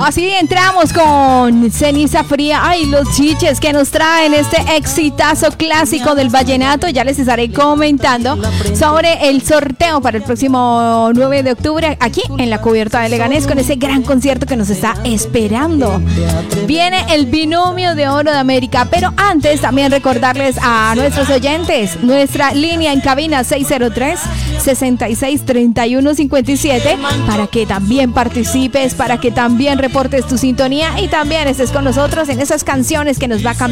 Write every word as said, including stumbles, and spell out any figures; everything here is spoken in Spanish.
así entramos con Ceniza Fría. Ay, los chiches que nos traen este exitazo clásico del vallenato. Ya les estaré comentando sobre el sorteo para el próximo nueve de octubre aquí en la cubierta de Leganés con ese gran concierto que nos está esperando. Viene el binomio de oro de América, pero antes también recordarles a nuestros oyentes nuestra línea en cabina seis cero tres, sesenta y seis, treinta y uno cincuenta y siete para que también participes, para que también reportes tu sintonía y también estés con nosotros en esas canciones que nos va a cambiar